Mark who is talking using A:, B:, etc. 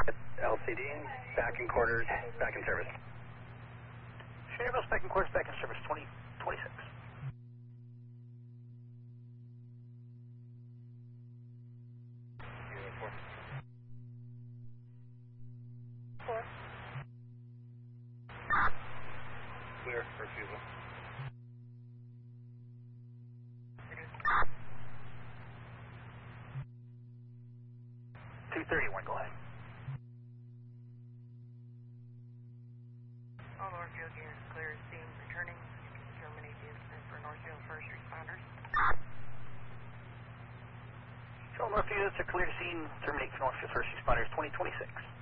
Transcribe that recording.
A: LCD, back in quarters, back in service.
B: Cherville's back in quarters, back in service, 2026.
A: Clear for refusal.
B: 231, go ahead.
C: All Northfield units clear as seen, returning. Terminate the incident for Northfield first responders.
B: So Northfield units are clear to scene, terminate for Northfield first responders, 2026.